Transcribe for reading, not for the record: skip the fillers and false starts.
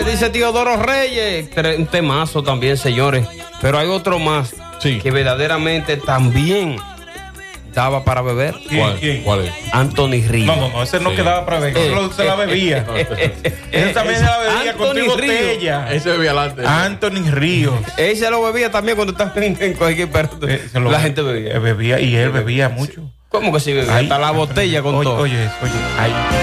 dice Teodoro Reyes. Un temazo también, señores. Pero hay otro más que verdaderamente también daba para beber. ¿Cuál es? Anthony Ríos. No, ese no quedaba para beber. Solo se la bebía. Ese también se la bebía con tu botella. Ese bebía adelante. Anthony Ríos. Ese lo bebía también cuando estaba en cualquier perro. La gente bebía. Bebía y él bebía mucho. ¿Cómo que sí bebía? Hasta la botella con todo. Oye. Ay.